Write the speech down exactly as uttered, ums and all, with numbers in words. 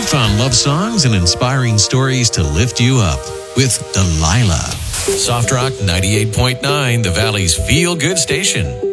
Fun love songs and inspiring stories to lift you up with Delilah. Soft Rock ninety-eight point nine, the Valley's feel-good station.